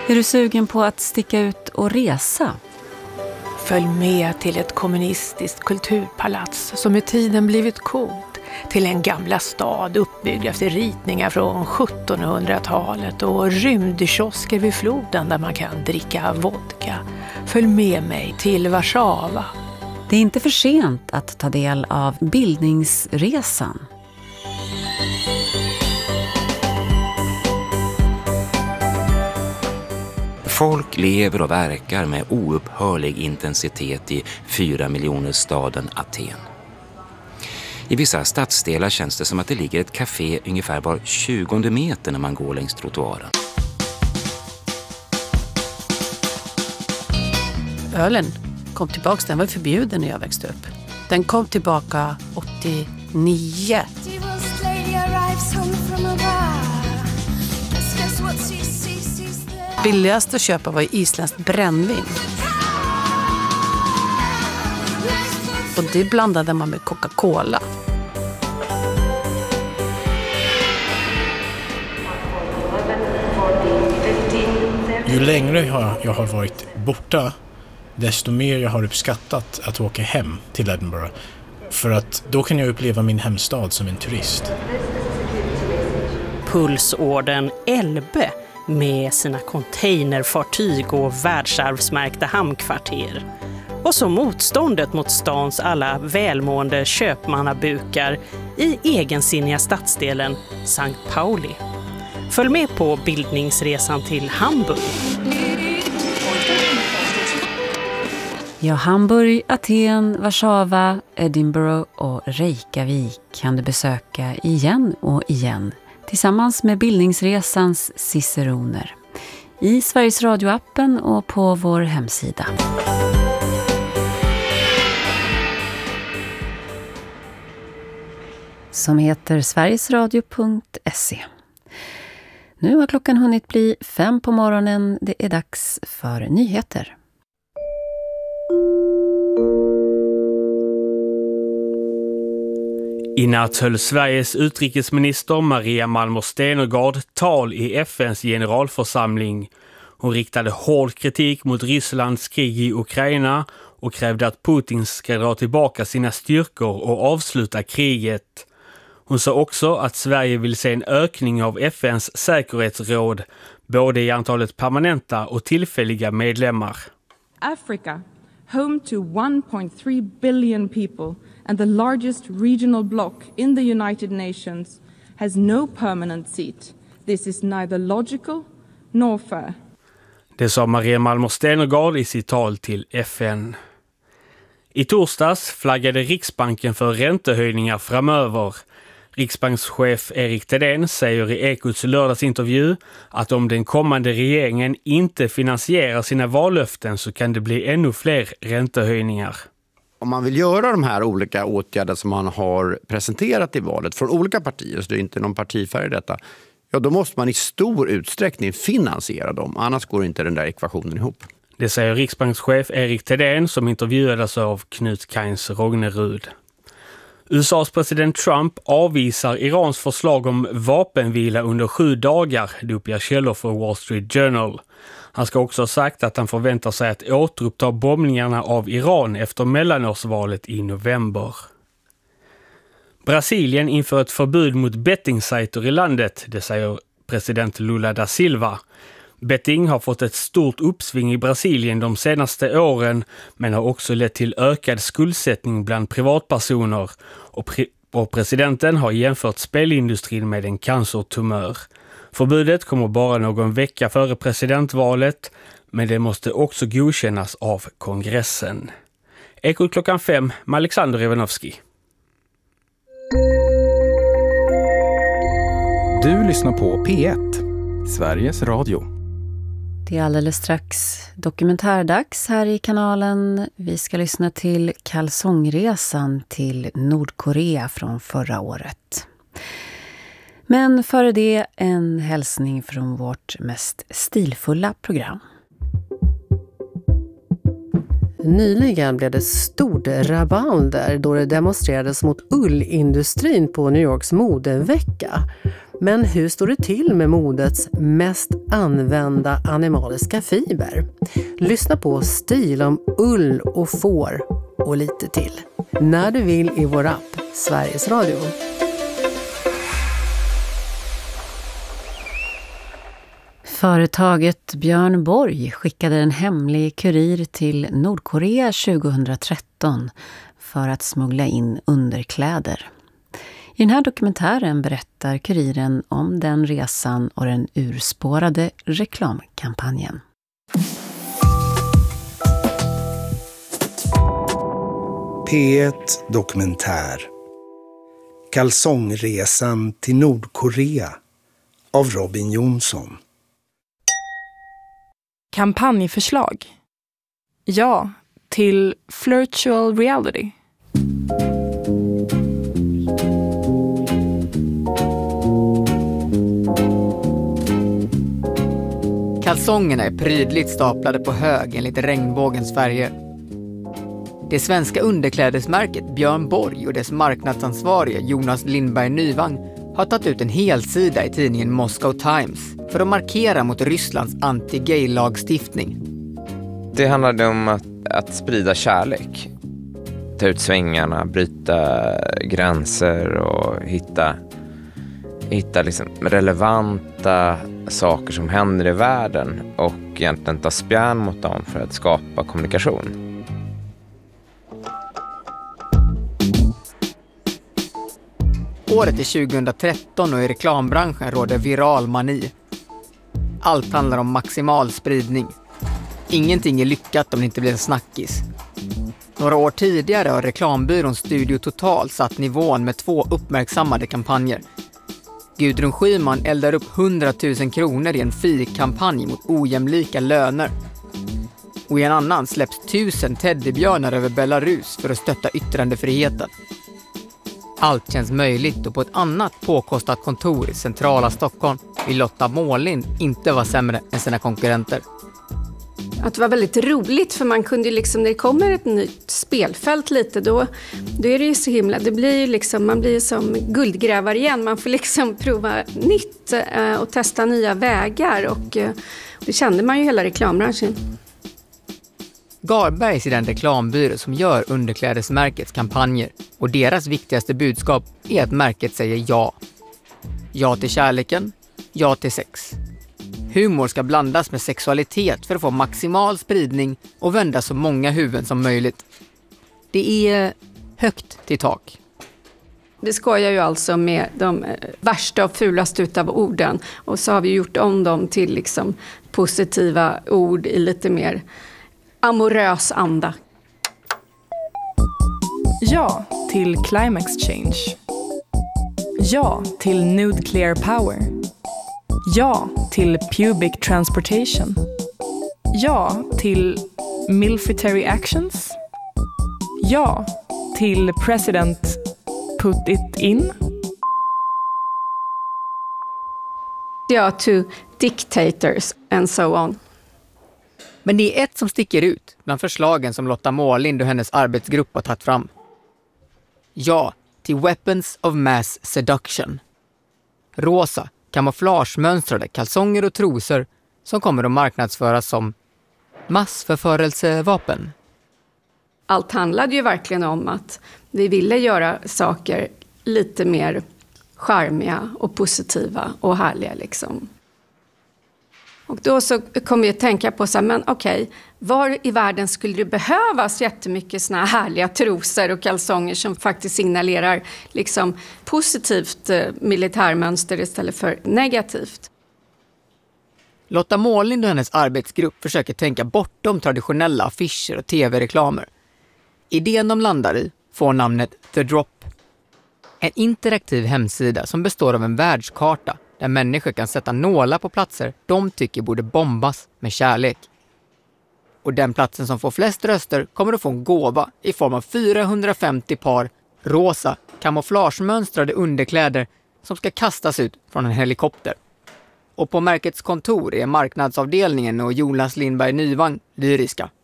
Är du sugen på att sticka ut och resa? Följ med till ett kommunistiskt kulturpalats som med tiden blivit coolt. Till en gamla stad uppbyggd efter ritningar från 1700-talet och rymdkiosker vid floden där man kan dricka vodka. Följ med mig till Warszawa. Det är inte för sent att ta del av bildningsresan. Folk lever och verkar med oupphörlig intensitet i 4 miljoner staden Aten. I vissa stadsdelar känns det som att det ligger ett café ungefär var 20 meter när man går längs trottoaren. Ölen kom tillbaka, den var förbjuden när jag växte upp. Den kom tillbaka 89. Billigast att köpa var isländskt brännvin. Och det blandade man med Coca-Cola. Ju längre jag har varit borta, desto mer jag har uppskattat att åka hem till Edinburgh. För att då kan jag uppleva min hemstad som en turist. Pulsorden Elbe med sina containerfartyg och världsarvsmärkta hamnkvarter. Och så motståndet mot stans alla välmående köpmannabukar i egensinniga stadsdelen Sankt Pauli. Följ med på bildningsresan till Hamburg. Ja, Hamburg, Aten, Warszawa, Edinburgh och Reykjavik kan du besöka igen och igen tillsammans med bildningsresans ciceroner i Sveriges Radio-appen och på vår hemsida. Som heter sverigesradio.se. Nu har klockan hunnit bli 5 på morgonen. Det är dags för nyheter. I natt höll Sveriges utrikesminister Maria Malmer Stenergard tal i FNs generalförsamling. Hon riktade hård kritik mot Rysslands krig i Ukraina och krävde att Putin ska dra tillbaka sina styrkor och avsluta kriget. Hon sa också att Sverige vill se en ökning av FNs säkerhetsråd, både i antalet permanenta och tillfälliga medlemmar. Africa, home to 1.3 billion people and the largest regional bloc in the United Nations, has no permanent seat. This is neither logical nor fair. Det sa Maria Malmer Stenergard i sitt tal till FN. I torsdags flaggade Riksbanken för räntehöjningar framöver. Riksbankschef Erik Thedéen säger i Ekots lördagsintervju att om den kommande regeringen inte finansierar sina vallöften så kan det bli ännu fler räntehöjningar. Om man vill göra de här olika åtgärder som man har presenterat i valet från olika partier, så det är inte någon partifärg i detta, ja då måste man i stor utsträckning finansiera dem, annars går inte den där ekvationen ihop. Det säger Riksbankschef Erik Thedéen som intervjuades av Knut Kains Rognerud. USAs president Trump avvisar Irans förslag om vapenvila under 7 dagar, det uppger källor för Wall Street Journal. Han ska också ha sagt att han förväntar sig att återuppta bombningarna av Iran efter mellanårsvalet i november. Brasilien inför ett förbud mot bettingsajter i landet, det säger president Lula da Silva. Betting har fått ett stort uppsving i Brasilien de senaste åren, men har också lett till ökad skuldsättning bland privatpersoner och presidenten har jämfört spelindustrin med en cancertumör. Förbudet kommer bara någon vecka före presidentvalet, men det måste också godkännas av kongressen. Ekot klockan 5 med Alexander Ivanovski. Du lyssnar på P1, Sveriges Radio. Det är alldeles strax dokumentärdags här i kanalen. Vi ska lyssna till kalsongresan till Nordkorea från förra året. Men före det en hälsning från vårt mest stilfulla program. Nyligen blev det stort rabalder då det demonstrerades mot ullindustrin på New Yorks modevecka. Men hur står det till med modets mest använda animaliska fiber? Lyssna på stil om ull och får och lite till. När du vill i vår app Sveriges Radio. Företaget Björn Borg skickade en hemlig kurir till Nordkorea 2013 för att smuggla in underkläder. I den här dokumentären berättar kuriren om den resan och den urspårade reklamkampanjen. P1 Dokumentär. Kalsongresan till Nordkorea av Robin Jonsson. Kampanjförslag. Ja till virtual reality. Kalsongerna är prydligt staplade på hög enligt regnbågens färger. Det svenska underklädesmärket Björn Borg och dess marknadsansvarige Jonas Lindberg Nyvang har tagit ut en helsida i tidningen Moscow Times för att markera mot Rysslands anti-gay-lagstiftning. Det handlade om att sprida kärlek. Ta ut svängarna, bryta gränser och hitta liksom relevanta saker som händer i världen och egentligen ta spjärn mot dem för att skapa kommunikation. Året är 2013 och i reklambranschen råder viral mani. Allt handlar om maximal spridning. Ingenting är lyckat om det inte blir en snackis. Några år tidigare har reklambyrån Studio Total satt nivån med 2 uppmärksammade kampanjer. Gudrun Schyman eldar upp 100 000 kronor i en firkampanj mot ojämlika löner. Och i en annan släpps 1000 teddybjörnar över Belarus för att stötta yttrandefriheten. Allt känns möjligt och på ett annat påkostat kontor i centrala Stockholm vill Lotta Målind inte vara sämre än sina konkurrenter. Att det var väldigt roligt för man kunde ju liksom, när det kommer ett nytt spelfält lite då är det ju så himla, det blir ju liksom, man blir ju som guldgrävare igen, man får liksom prova nytt och testa nya vägar och det kände man ju hela reklambranschen. Garbergs är den reklambyrå som gör underklädesmärkets kampanjer och deras viktigaste budskap är att märket säger ja. Ja till kärleken, ja till sex. Humor ska blandas med sexualitet för att få maximal spridning och vända så många huvuden som möjligt. Det är högt till tak. Vi skojar ju alltså med de värsta och fulaste utav orden och så har vi gjort om dem till liksom positiva ord i lite mer amorös anda. Ja till climate change. Ja till nuclear power. Ja till pubic transportation. Ja till military actions. Ja till president put it in. Ja to dictators and so on. Men det är ett som sticker ut bland förslagen som Lotta Målind och hennes arbetsgrupp har tagit fram. Ja till weapons of mass seduction. Rosa, kamouflagemönstrade kalsonger och trosor som kommer att marknadsföras som massförförelsevapen. Allt handlade ju verkligen om att vi ville göra saker lite mer charmiga och positiva och härliga liksom. Och då så kom jag att tänka på så här, men okej, var i världen skulle det behövas jättemycket såna här härliga trosor och kalsonger som faktiskt signalerar liksom positivt militärmönster istället för negativt? Lotta Målind och hennes arbetsgrupp försöker tänka bortom traditionella affischer och tv-reklamer. Idén de landar i får namnet The Drop. En interaktiv hemsida som består av en världskarta där människor kan sätta nålar på platser de tycker borde bombas med kärlek. Och den platsen som får flest röster kommer att få en gåva i form av 450 par rosa kamouflagemönstrade underkläder som ska kastas ut från en helikopter. Och på märkets kontor är marknadsavdelningen och Jonas Lindberg Nyvang lyriska.